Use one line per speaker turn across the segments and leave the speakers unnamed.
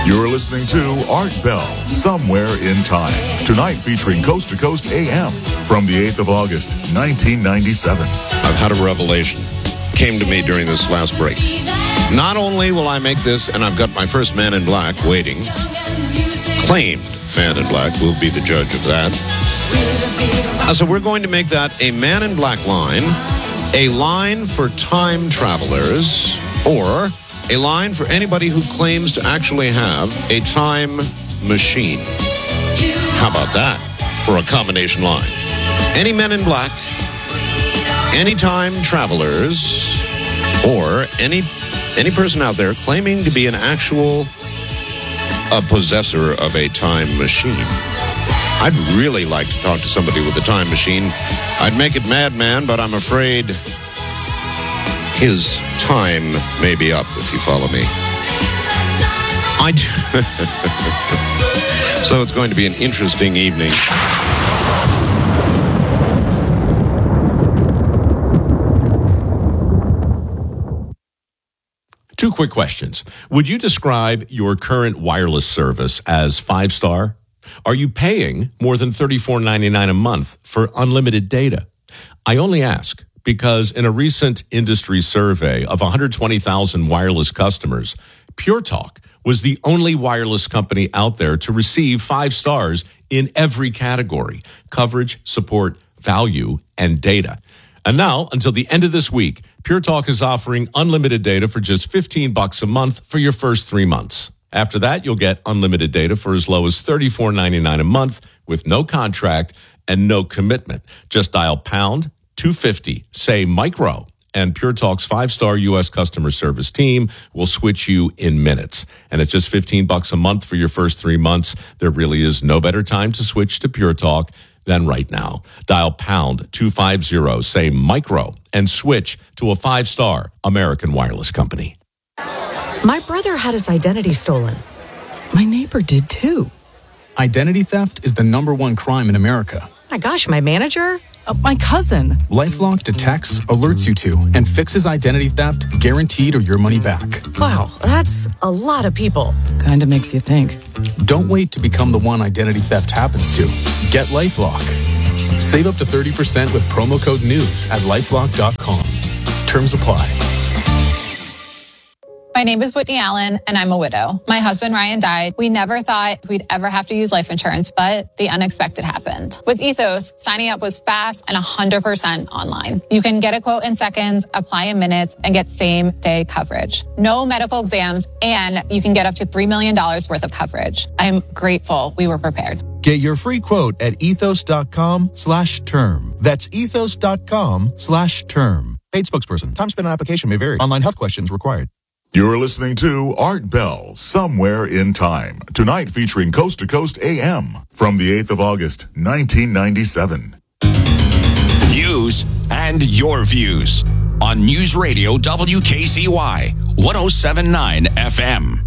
You're listening to Art Bell, Somewhere in Time. Tonight featuring Coast to Coast AM from the 8th of August, 1997.
I've had a revelation. Came to me during this last break. Not only will I make this, and I've got my first Man in Black waiting. Claimed Man in Black will be the judge of that. So we're going to make that a Man in Black line, a line for time travelers, or a line for anybody who claims to actually have a time machine. How about that for a combination line? Any Men in Black, any time travelers, or any person out there claiming to be an actual possessor of a time machine. I'd really like to talk to somebody with a time machine. I'd make it Madman, but I'm afraid his time may be up, if you follow me. So it's going to be an interesting evening.
Two quick questions. Would you describe your current wireless service as 5-star? Are you paying more than $34.99 a month for unlimited data? I only ask because in a recent industry survey of 120,000 wireless customers, Pure Talk was the only wireless company out there to receive 5 stars in every category: coverage, support, value, and data. And now, until the end of this week, Pure Talk is offering unlimited data for just $15 a month for your first 3 months. After that, you'll get unlimited data for as low as $34.99 a month with no contract and no commitment. Just dial pound 250, say micro, and Pure Talk's 5-star U.S. customer service team will switch you in minutes. And at just $15 a month for your first 3 months, there really is no better time to switch to Pure Talk than right now. Dial pound 250, say micro, and switch to a 5-star American wireless company.
My brother had his identity stolen. My neighbor did too.
Identity theft is the #1 crime in America.
My gosh, my manager?
My cousin. LifeLock detects, alerts you to, and fixes identity theft, guaranteed or your money back.
Wow, that's a lot of people.
Kinda makes you think. Don't wait to become the one identity theft happens to. Get LifeLock. Save up to 30% with promo code NEWS at LifeLock.com. Terms apply.
My name is Whitney Allen, and I'm a widow. My husband, Ryan, died. We never thought we'd ever have to use life insurance, but the unexpected happened. With Ethos, signing up was fast and 100% online. You can get a quote in seconds, apply in minutes, and get same-day coverage. No medical exams, and you can get up to $3 million worth of coverage. I'm grateful we were prepared.
Get your free quote at ethos.com/term. That's ethos.com/term. Paid spokesperson. Time spent on application may vary. Online health questions required.
You're listening to Art Bell, Somewhere in Time. Tonight featuring Coast to Coast AM from the 8th of August, 1997.
News and your views on News Radio WKCY 107.9 FM.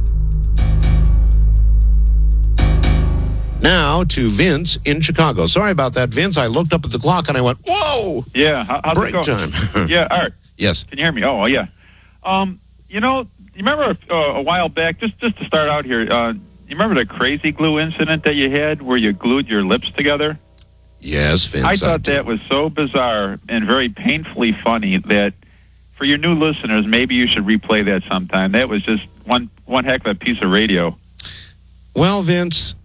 Now to Vince in Chicago. Sorry about that, Vince. I looked up at the clock and I went, whoa!
Yeah, how's
break
it going?
time.
Yeah, Art.
Yes.
Can you hear me? Oh, yeah. You remember a while back, just to start out here, you remember the crazy glue incident that you had where you glued your lips together?
Yes, Vince.
I thought that was so bizarre and very painfully funny that for your new listeners, maybe you should replay that sometime. That was just one heck of a piece of radio.
Well, Vince,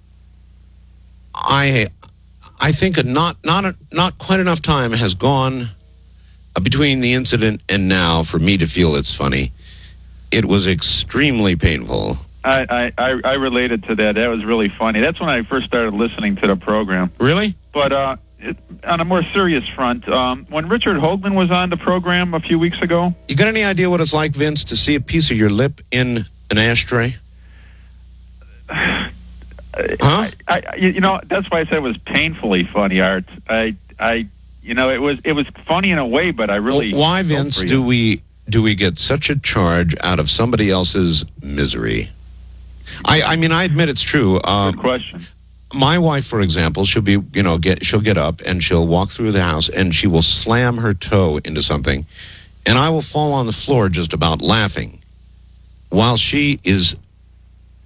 I think not quite enough time has gone between the incident and now for me to feel it's funny. It was extremely painful.
I related to that. That was really funny. That's when I first started listening to the program.
Really?
But on a more serious front, when Richard Hoagland was on the program a few weeks ago...
You got any idea what it's like, Vince, to see a piece of your lip in an ashtray? Huh?
That's why I said it was painfully funny, Art. It was funny in a way, but I really...
Well, why, Vince, do we get such a charge out of somebody else's misery? I mean, I admit it's true.
Good question.
My wife, for example, she'll get up and she'll walk through the house and she will slam her toe into something, and I will fall on the floor just about laughing, while she is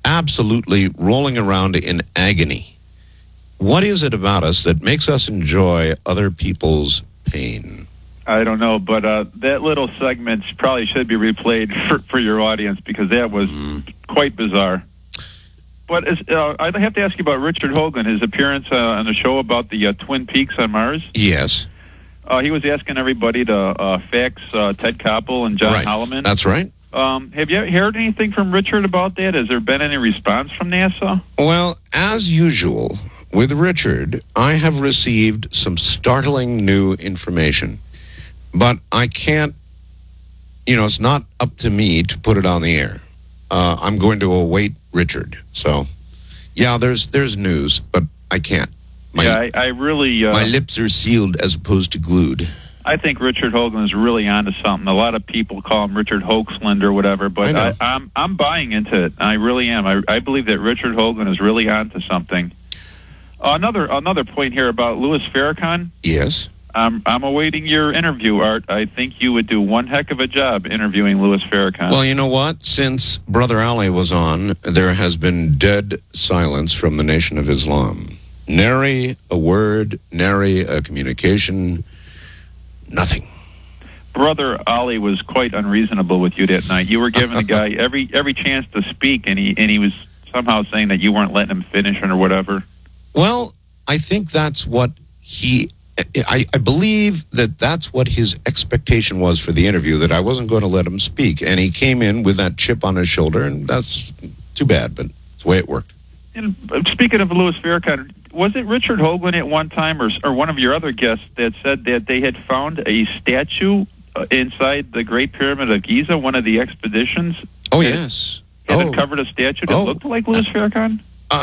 absolutely rolling around in agony. What is it about us that makes us enjoy other people's pain?
I don't know, but that little segment probably should be replayed for your audience because that was quite bizarre. But I'd have to ask you about Richard Hoagland, his appearance on the show about the Twin Peaks on Mars.
Yes.
He was asking everybody to fax Ted Koppel and John Holloman.
That's right.
Have you heard anything from Richard about that? Has there been any response from NASA?
Well, as usual, with Richard, I have received some startling new information. But I can't, it's not up to me to put it on the air. I'm going to await Richard. So, yeah, there's news, but I can't.
I really...
my lips are sealed as opposed to glued.
I think Richard Hoagland is really onto something. A lot of people call him Richard Hoaxland or whatever, but I'm buying into it. I really am. I believe that Richard Hoagland is really onto something. Another point here about Louis Farrakhan.
Yes.
I'm awaiting your interview, Art. I think you would do one heck of a job interviewing Louis Farrakhan.
Well, you know what? Since Brother Ali was on, there has been dead silence from the Nation of Islam. Nary a word, nary a communication, nothing.
Brother Ali was quite unreasonable with you that night. You were giving the guy every chance to speak, and he was somehow saying that you weren't letting him finish or whatever.
Well, I think that's what I believe that's what his expectation was for the interview, that I wasn't going to let him speak. And he came in with that chip on his shoulder, and that's too bad, but it's the way it worked.
And speaking of Louis Farrakhan, was it Richard Hoagland at one time or one of your other guests that said that they had found a statue inside the Great Pyramid of Giza, one of the expeditions?
Oh, yes.
And it covered a statue that looked like Louis Farrakhan?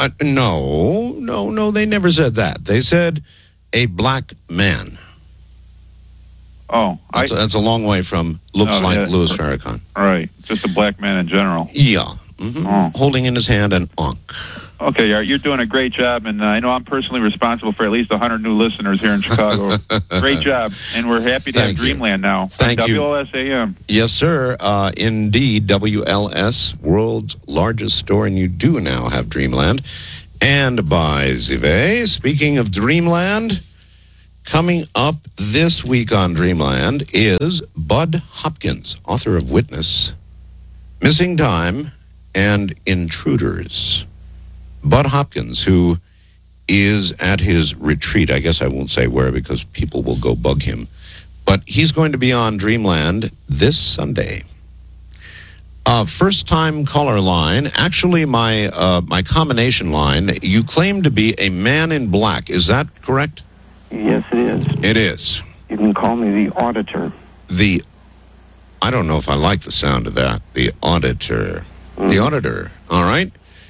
No, they never said that. They said a black man.
Oh.
That's a long way from looks like Louis Farrakhan.
Right. Just a black man in general.
Yeah. Mm-hmm. Oh. Holding in his hand an ankh.
Okay, Art, you're doing a great job, and I know I'm personally responsible for at least 100 new listeners here in Chicago. Great job, and we're happy to have Dreamland now.
Thank you.
WLSAM.
Yes, sir. Indeed, WLS, world's largest store, and you do now have Dreamland. And by Zive, speaking of Dreamland, coming up this week on Dreamland is Bud Hopkins, author of Witness, Missing Time, and Intruders. Bud Hopkins, who is at his retreat. I guess I won't say where because people will go bug him. But he's going to be on Dreamland this Sunday. First-time caller line. Actually, my combination line, you claim to be a man in black. Is that correct?
Yes, it is.
It is.
You can call me the auditor.
I don't know if I like the sound of that. The auditor. Mm-hmm. The auditor. All right.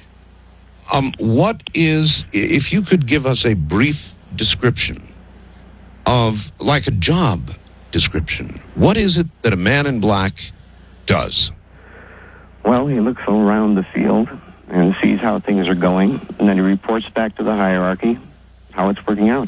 What is, if you could give us a brief description of, like a job description, what is it that a man in black does?
Well, he looks around the field and sees how things are going, and then he reports back to the hierarchy how it's working out.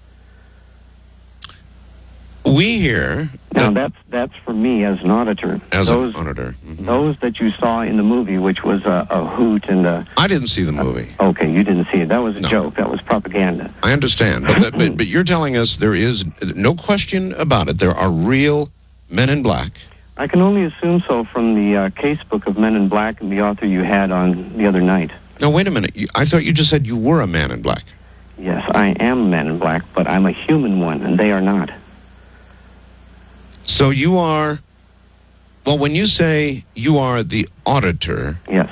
We hear...
Now, that's for me as an auditor.
As an auditor. Mm-hmm.
Those that you saw in the movie, which was a hoot and a...
I didn't see the movie.
Okay, you didn't see it. That was a joke. That was propaganda.
I understand. But you're telling us there is no question about it. There are real men in black.
I can only assume so from the casebook of Men in Black and the author you had on the other night.
Now, wait a minute. I thought you just said you were a man in black.
Yes, I am a man in black, but I'm a human one, and they are not.
So you are, well, when you say you are the auditor,
yes,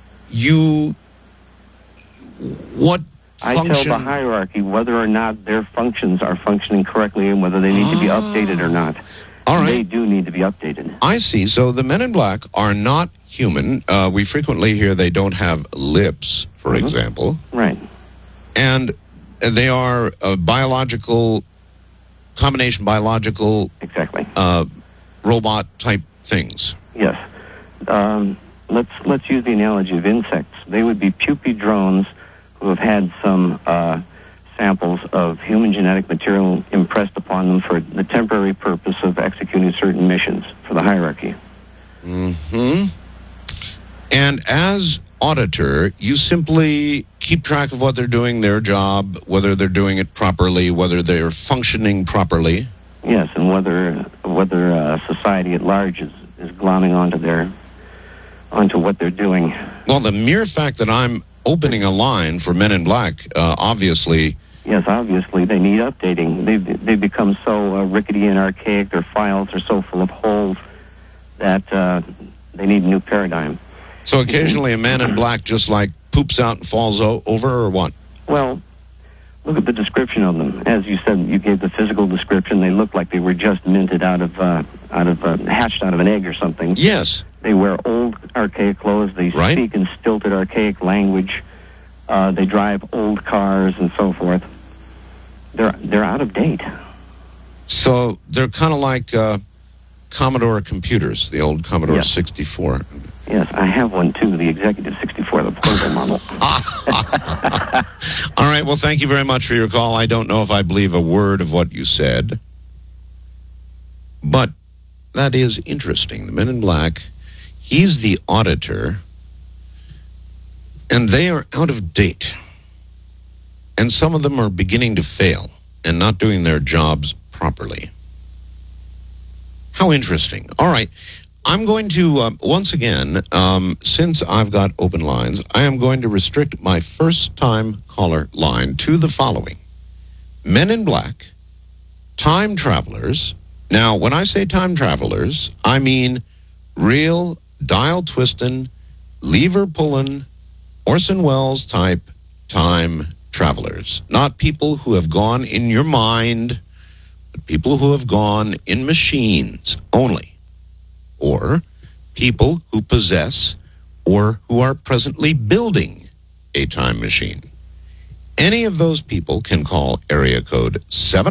what
I tell the hierarchy whether or not their functions are functioning correctly and whether they need to be updated or not.
All right.
They do need to be updated.
I see. So the men in black are not human. We frequently hear they don't have lips, for example.
Right.
And they are biological... combination biological
exactly
robot type things.
Yes. Let's use the analogy of insects. They would be pupae drones who have had some samples of human genetic material impressed upon them for the temporary purpose of executing certain missions for the hierarchy.
Mm-hmm. And as auditor, you simply keep track of what they're doing, their job, whether they're doing it properly, whether they're functioning properly.
Yes, and whether society at large is glomming onto what they're doing.
Well, the mere fact that I'm opening a line for Men in Black, obviously...
Yes, obviously, they need updating. They've become so rickety and archaic, their files are so full of holes that they need a new paradigm.
So occasionally a Man in Black just like poops out and falls over, or what?
Well, look at the description of them. As you said, you gave the physical description. They look like they were just minted hatched out of an egg or something.
Yes.
They wear old, archaic clothes. They speak in stilted, archaic language. They drive old cars and so forth. They're out of date.
So they're kind of like Commodore computers, the old Commodore 64.
Yes, I have one too, the Executive 64, the portable model.
All right, well, thank you very much for your call. I don't know if I believe a word of what you said, but that is interesting. The Men in Black, he's the auditor, and they are out of date. And some of them are beginning to fail and not doing their jobs properly. How interesting. All right. I'm going to, once again, since I've got open lines, I am going to restrict my first-time caller line to the following. Men in Black, time travelers. Now, when I say time travelers, I mean real dial-twisting, lever-pulling, Orson Welles type time travelers. Not people who have gone in your mind, but people who have gone in machines only. Or people who possess or who are presently building a time machine. Any of those people can call area code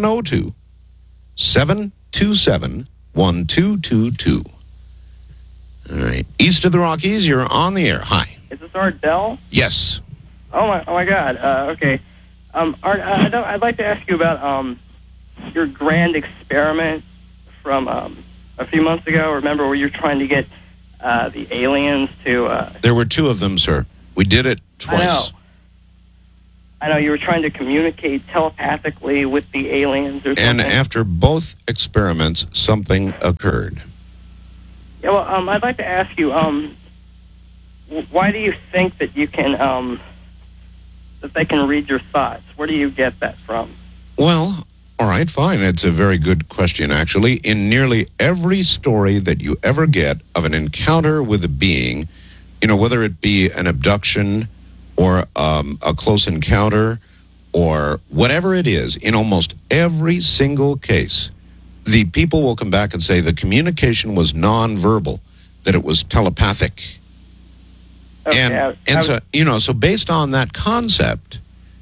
702-727-1222. All right. East of the Rockies, you're on the air. Hi.
Is this Art Bell?
Yes.
Oh my God. Okay. Art, I'd like to ask you about your grand experiment from a few months ago. Remember where you're trying to get the aliens to...
There were two of them, sir. We did it twice.
I know. You were trying to communicate telepathically with the aliens or something.
And after both experiments, something occurred.
Yeah, well, I'd like to ask you, why do you think that you can, that they can read your thoughts? Where do you get that from?
Well, all right, fine. It's a very good question, actually. In nearly every story that you ever get of an encounter with a being, whether it be an abduction or a close encounter or whatever it is, in almost every single case, the people will come back and say the communication was nonverbal, that it was telepathic.
Okay,
so based on that concept,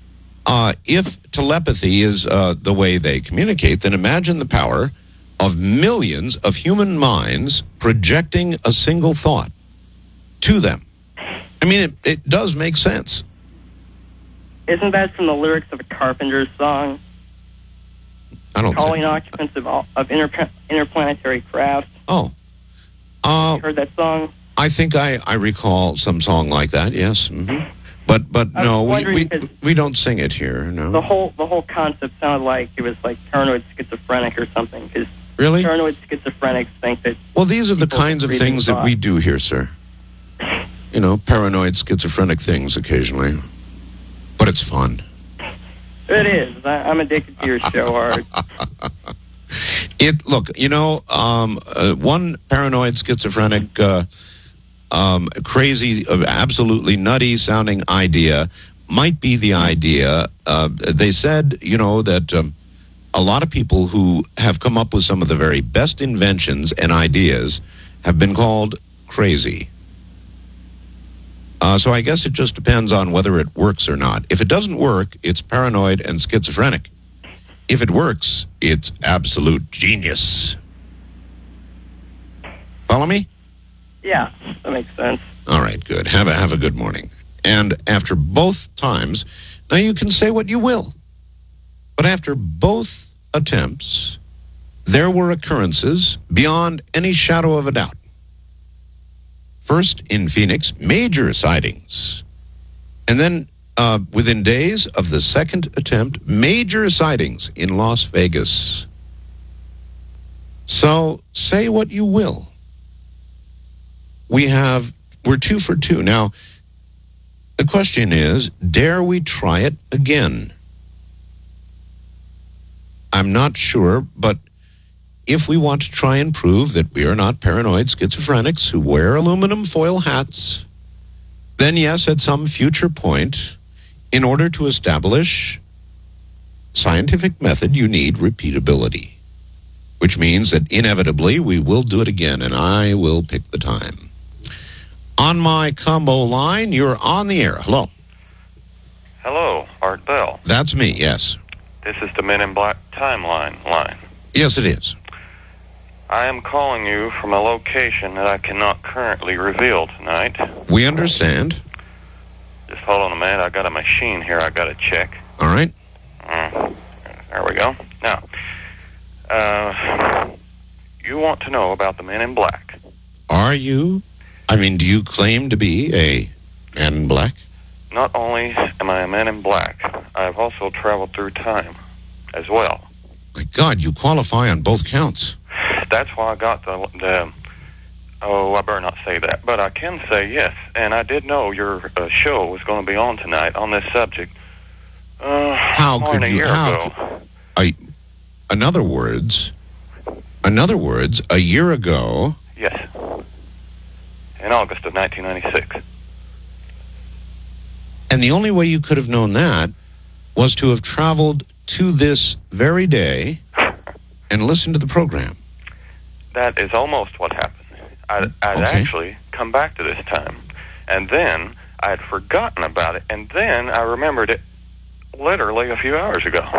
if telepathy is the way they communicate, then imagine the power of millions of human minds projecting a single thought to them. I mean, it does make sense.
Isn't that from the lyrics of a Carpenter's song?
I don't
Calling occupants of interplanetary craft.
Oh.
You heard that song?
I think I recall some song like that, yes. Mm-hmm. But no, we don't sing it here, no.
The whole concept sounded like it was like paranoid schizophrenic or something. Cause
really?
Paranoid schizophrenics think that...
Well, these are the kinds of things that we do here, sir. Paranoid schizophrenic things occasionally. But it's fun.
It is. I'm addicted to your show, Art.
Look, one paranoid schizophrenic, crazy, absolutely nutty sounding idea might be the idea. They said, that a lot of people who have come up with some of the very best inventions and ideas have been called crazy. So I guess it just depends on whether it works or not. If it doesn't work, it's paranoid and schizophrenic. If it works, it's absolute genius. Follow me?
Yeah, that makes sense.
All right, good. Have a good morning. And after both times, now you can say what you will, but after both attempts, there were occurrences beyond any shadow of a doubt. First in Phoenix, major sightings. And then within days of the second attempt, major sightings in Las Vegas. So say what you will. We're 2 for 2. Now, the question is, dare we try it again? I'm not sure, but if we want to try and prove that we are not paranoid schizophrenics who wear aluminum foil hats, then yes, at some future point, in order to establish scientific method, you need repeatability, which means that inevitably we will do it again, and I will pick the time. On my combo line, you're on the air. Hello.
Hello, Art Bell.
That's me, yes.
This is the Men in Black timeline line.
Yes, it is.
I am calling you from a location that I cannot currently reveal tonight.
We understand.
Just hold on a minute. I got a machine here I got to check.
All right.
There we go. Now, you want to know about the Men in Black.
Are you? I mean, do you claim to be a man in black?
Not only am I a Man in Black, I've also traveled through time as well.
My God, you qualify on both counts.
That's why I got the I better not say that, but I can say yes. And I did know your show was going to be on tonight on this subject.
How could you? In other words, a year ago.
Yes. In August of 1996.
And the only way you could have known that was to have traveled to this very day and listened to the program.
That is almost what happened. I'd actually come back to this time. And then I had forgotten about it. And then I remembered it literally a few hours ago.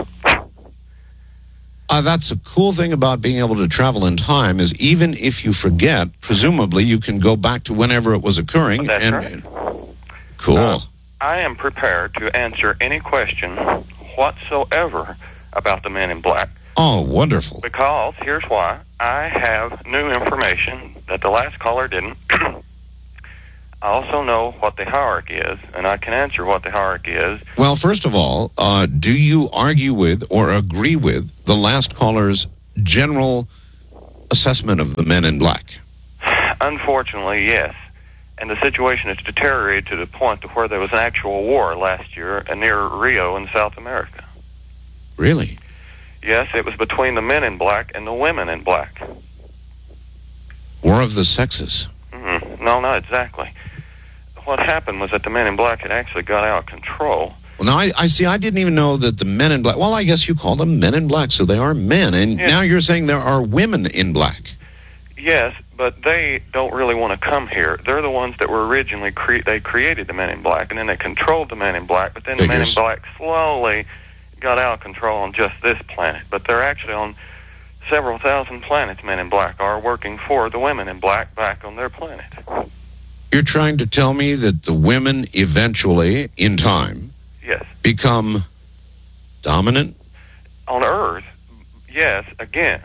That's a cool thing about being able to travel in time is even if you presumably you can go back to whenever it was occurring.
That's right.
Cool.
I am prepared to answer any question whatsoever about the Men in Black.
Oh, wonderful.
Because, here's why. I have new information that the last caller didn't. I also know what the hierarchy is, and I can answer what the hierarchy is.
Well, first of all, do you argue with or agree with the last caller's general assessment of the Men in Black?
Unfortunately, yes. And the situation has deteriorated to the point to where there was an actual war last year near Rio in South America.
Really?
Yes, it was between the Men in Black and the Women in Black.
War of the sexes?
Mm-hmm. No, not exactly. What happened was that the Men in Black had actually got out of control.
Well, now, I see. I didn't even know that the Men in Black... Well, I guess you call them Men in Black, so they are men. And yes. Now you're saying there are women in black.
Yes, but they don't really want to come here. They're the ones that were originally... They created the Men in Black, and then they controlled the Men in Black, but then the Men in Black slowly got out of control on just this planet. But they're actually on several thousand planets, Men in Black are working for the women in black back on their planet.
You're trying to tell me that the women eventually, in time...
Yes.
Become dominant?
On Earth, yes, again.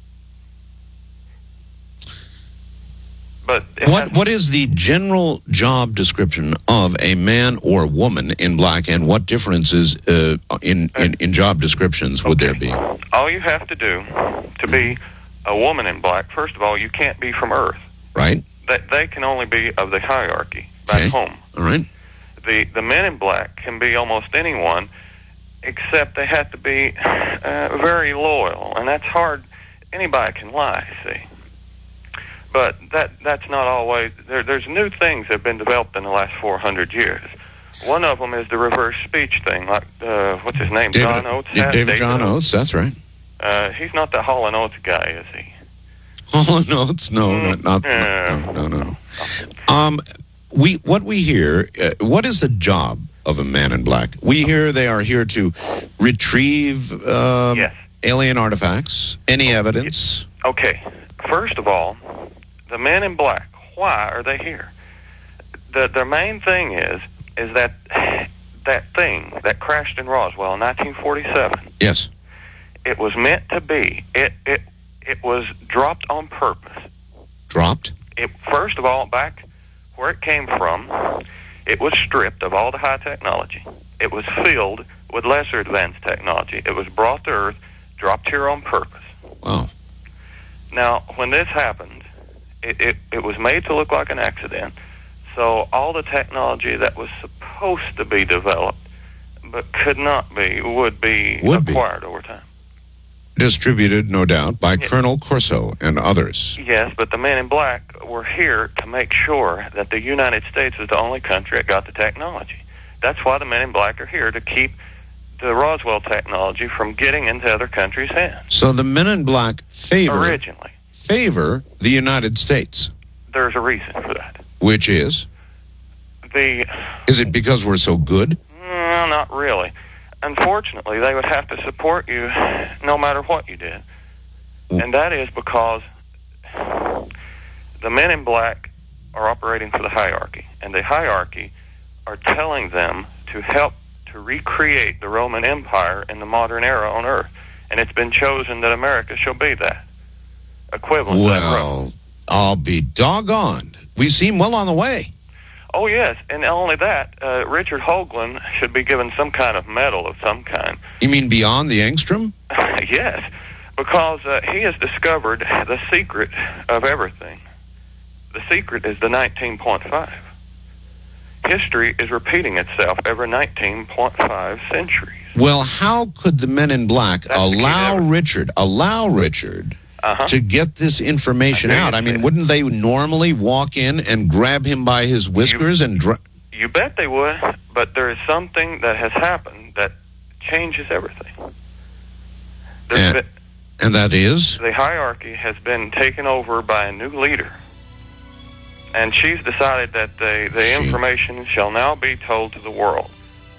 But
what is the general job description of a man or woman in black, and what differences in job descriptions would there be?
All you have to do to be a woman in black, first of all, you can't be from Earth.
Right.
They can only be of the hierarchy back home.
All right.
The Men in Black can be almost anyone, except they have to be very loyal, and that's hard. Anybody can lie, see. But that's not always... There's new things that have been developed in the last 400 years. One of them is the reverse speech thing, like, what's his name, John Oates?
David John Oates, that's right.
He's not the Hall & Oates guy, is he?
Hall & Oates? No, not... No. What we hear, what is the job of a Man in Black? We hear they are here to retrieve alien artifacts, any evidence.
Okay, first of all, the Men in Black, why are they here? The main thing is that thing that crashed in Roswell in 1947.
Yes.
It was meant to be. It was dropped on purpose.
Dropped?
First of all, back where it came from, it was stripped of all the high technology. It was filled with lesser advanced technology. It was brought to Earth, dropped here on purpose.
Wow.
Now, when this happened, it was made to look like an accident. So all the technology that was supposed to be developed but could not be, would be acquired over time.
Distributed, no doubt, by Colonel Corso and others.
Yes, but the men in black were here to make sure that the United States is the only country that got the technology. That's why the men in black are here, to keep the Roswell technology from getting into other countries' hands.
So the men in black favor the United States.
There's a reason for that.
Which is? Is it because we're so good?
No, not really. Unfortunately, they would have to support you no matter what you did. And that is because the men in black are operating for the hierarchy. And the hierarchy are telling them to help to recreate the Roman Empire in the modern era on Earth. And it's been chosen that America shall be that. Equivalent to that Rome.
I'll be doggone. We seem well on the way.
Oh, yes, and not only that, Richard Hoagland should be given some kind of medal of some kind.
You mean beyond the angstrom?
Yes, because he has discovered the secret of everything. The secret is the 19.5. History is repeating itself every 19.5 centuries.
Well, how could the men in black allow Richard to get this information out? I mean, wouldn't they normally walk in and grab him by his whiskers
You bet they would, but there is something that has happened that changes everything.
And that is?
The hierarchy has been taken over by a new leader. And she's decided that the information shall now be told to the world.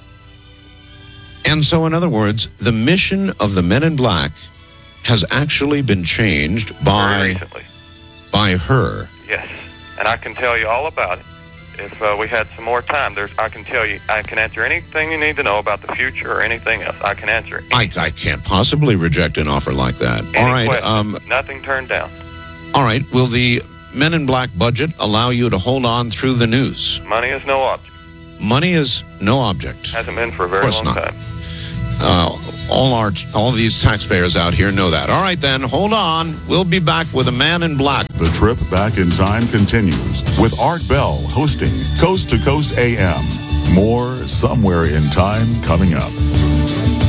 And so, in other words, the mission of the men in black has actually been changed by her.
Yes, and I can tell you all about it. If we had some more time, I can tell you, I can answer anything you need to know about the future or anything else. I can answer it.
I can't possibly reject an offer like that. All right.
Nothing turned down.
All right. Will the Men in Black budget allow you to hold on through the news?
Money is no object.
Money is no object.
Hasn't been for a very long time.
All these taxpayers out here know that. All right, then, hold on. We'll be back with a Man in Black.
The trip back in time continues with Art Bell hosting Coast to Coast AM. More Somewhere in Time coming up.